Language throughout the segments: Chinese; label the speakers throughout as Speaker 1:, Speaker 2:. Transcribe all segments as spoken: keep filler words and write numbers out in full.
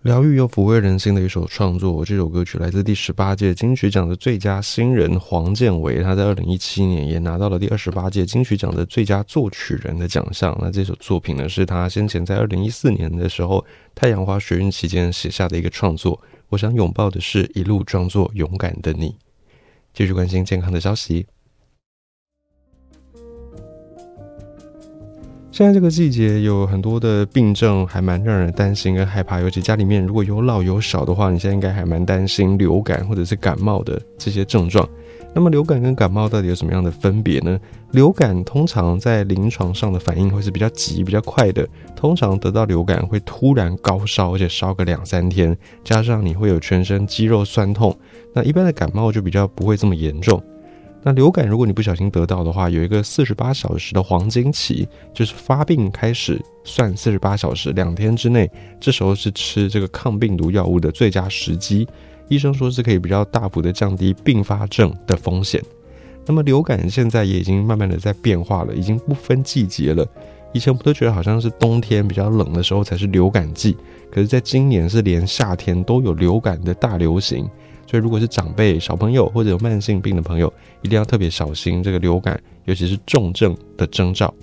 Speaker 1: 疗愈又抚慰人心的一首创作，这首歌曲来自第十八届金曲奖的最佳新人黄建伟，他在二零一七年也拿到了第二十八届金曲奖的最佳作曲人的奖项。那这首作品呢，是他先前在二零一四年的时候太阳花学运期间写下的一个创作。我想拥抱的是一路装作勇敢的你。继续关心健康的消息。现在这个季节有很多的病症还蛮让人担心跟害怕，尤其家里面如果有老有小的话，你现在应该还蛮担心流感或者是感冒的这些症状。那么流感跟感冒到底有什么样的分别呢？流感通常在临床上的反应会是比较急比较快的，通常得到流感会突然高烧，而且烧个两三天，加上你会有全身肌肉酸痛。那一般的感冒就比较不会这么严重。那流感如果你不小心得到的话，有一个四十八小时的黄金期，就是发病开始算四十八小时，两天之内，这时候是吃这个抗病毒药物的最佳时机。医生说是可以比较大幅的降低并发症的风险。那么流感现在也已经慢慢的在变化了，已经不分季节了。以前我们都觉得好像是冬天比较冷的时候才是流感季，可是在今年是连夏天都有流感的大流行。所以如果是长辈、小朋友或者有慢性病的朋友，一定要特别小心这个流感，尤其是重症的征兆。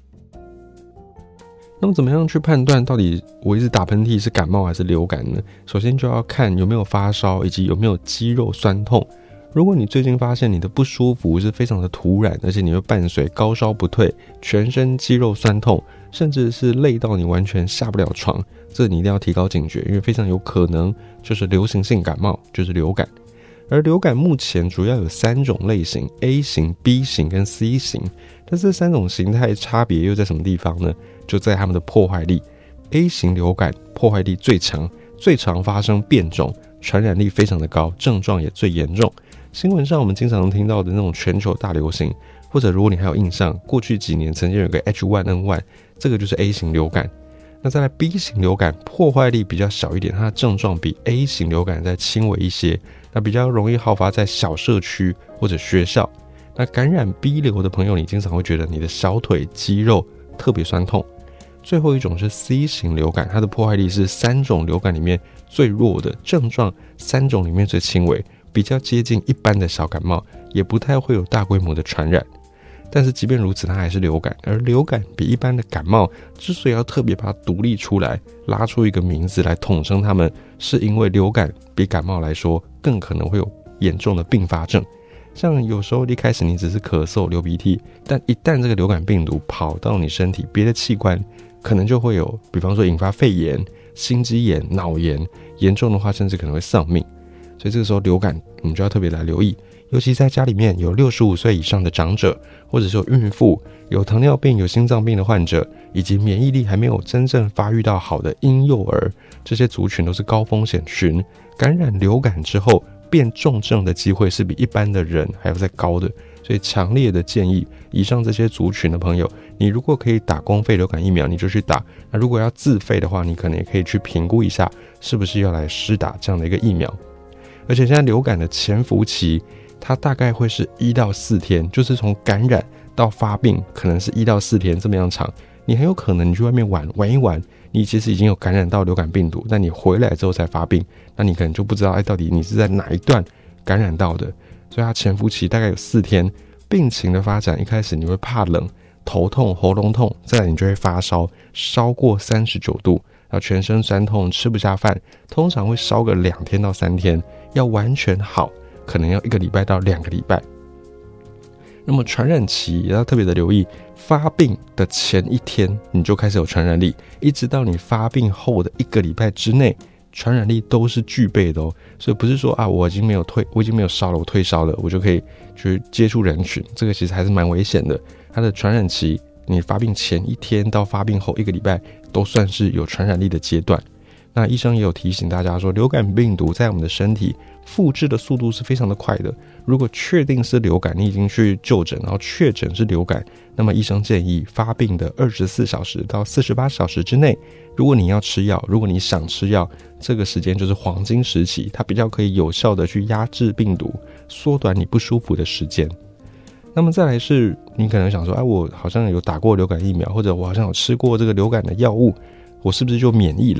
Speaker 1: 那么怎么样去判断到底我一直打喷嚏是感冒还是流感呢？首先就要看有没有发烧以及有没有肌肉酸痛。如果你最近发现你的不舒服是非常的突然，而且你会伴随高烧不退、全身肌肉酸痛，甚至是累到你完全下不了床，这你一定要提高警觉，因为非常有可能就是流行性感冒，就是流感。而流感目前主要有三种类型 A 型、B 型跟 C 型，但这三种形态差别又在什么地方呢？就在它们的破坏力。 A 型流感破坏力最强，最常发生变种，传染力非常的高，症状也最严重。新闻上我们经常听到的那种全球大流行，或者如果你还有印象，过去几年曾经有个 H 一 N 一， 这个就是 A 型流感。那再来 B 型流感破坏力比较小一点，它的症状比 A 型流感再轻微一些，那比较容易好发在小社区或者学校。那感染 B 流的朋友，你经常会觉得你的小腿肌肉特别酸痛。最后一种是 C 型流感，它的破坏力是三种流感里面最弱的，症状三种里面最轻微，比较接近一般的小感冒，也不太会有大规模的传染。但是即便如此，它还是流感。而流感比一般的感冒之所以要特别把它独立出来，拉出一个名字来统称它们，是因为流感比感冒来说更可能会有严重的并发症。像有时候一开始你只是咳嗽流鼻涕，但一旦这个流感病毒跑到你身体别的器官，可能就会有比方说引发肺炎、心肌炎、脑炎，严重的话甚至可能会丧命。所以这个时候流感我们就要特别来留意，尤其在家里面有六十五岁以上的长者，或者是有孕妇、有糖尿病、有心脏病的患者，以及免疫力还没有真正发育到好的婴幼儿，这些族群都是高风险群。感染流感之后变重症的机会是比一般的人还要再高的，所以强烈的建议以上这些族群的朋友，你如果可以打公费流感疫苗你就去打，那如果要自费的话，你可能也可以去评估一下是不是要来施打这样的一个疫苗。而且现在流感的潜伏期它大概会是一到四天，就是从感染到发病可能是一到四天这么样长。你很有可能你去外面玩玩一玩，你其实已经有感染到流感病毒，但你回来之后才发病，那你可能就不知道哎，到底你是在哪一段感染到的。所以它潜伏期大概有四天，病情的发展一开始你会怕冷、头痛、喉咙痛，再来你就会发烧，烧过三十九度，然后全身酸痛，吃不下饭，通常会烧个两天到三天，要完全好可能要一个礼拜到两个礼拜。那么传染期也要特别的留意，发病的前一天你就开始有传染力，一直到你发病后的一个礼拜之内，传染力都是具备的哦。所以不是说啊，我已经没有退，我已经没有烧了，我退烧了，我就可以去接触人群，这个其实还是蛮危险的。它的传染期，你发病前一天到发病后一个礼拜，都算是有传染力的阶段。那医生也有提醒大家说，流感病毒在我们的身体复制的速度是非常的快的。如果确定是流感，你已经去就诊，然后确诊是流感，那么医生建议发病的二十四小时到四十八小时之内，如果你要吃药，如果你想吃药，这个时间就是黄金时期，它比较可以有效的去压制病毒，缩短你不舒服的时间。那么再来是，你可能想说，哎，我好像有打过流感疫苗，或者我好像有吃过这个流感的药物，我是不是就免疫了？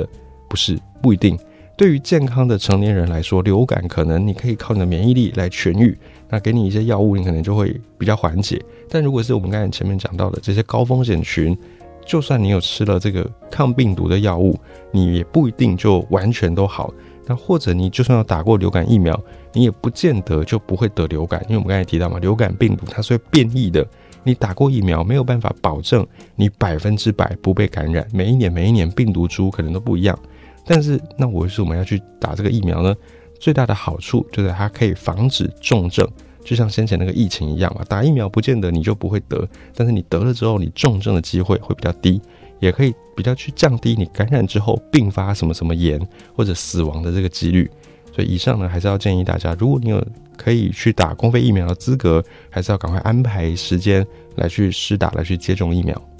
Speaker 1: 不是，不一定。对于健康的成年人来说，流感可能你可以靠你的免疫力来痊愈，那给你一些药物，你可能就会比较缓解。但如果是我们刚才前面讲到的这些高风险群，就算你有吃了这个抗病毒的药物，你也不一定就完全都好。那或者你就算有打过流感疫苗，你也不见得就不会得流感，因为我们刚才提到嘛，流感病毒它是会变异的，你打过疫苗没有办法保证你百分之百不被感染，每一年每一年病毒株可能都不一样。但是那为什么要去打这个疫苗呢？最大的好处就是它可以防止重症，就像先前那个疫情一样嘛，打疫苗不见得你就不会得，但是你得了之后你重症的机会会比较低，也可以比较去降低你感染之后并发什么什么炎或者死亡的这个几率。所以以上呢，还是要建议大家，如果你有可以去打公费疫苗的资格，还是要赶快安排时间来去施打，来去接种疫苗。